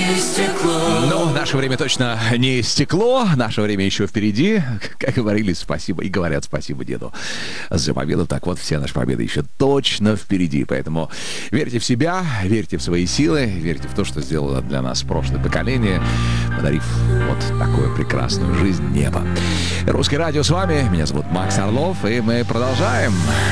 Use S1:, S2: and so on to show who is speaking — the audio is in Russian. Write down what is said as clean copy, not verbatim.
S1: Ну, наше время точно не истекло, наше время еще впереди. Как говорили, спасибо и говорят спасибо деду за победу. Так вот, все наши победы еще точно впереди. Поэтому верьте в себя, верьте в свои силы, верьте в то, что сделало для нас прошлое поколение, подарив вот такую прекрасную жизнь, небо. Русское радио с вами. Меня зовут Макс Орлов, и мы продолжаем.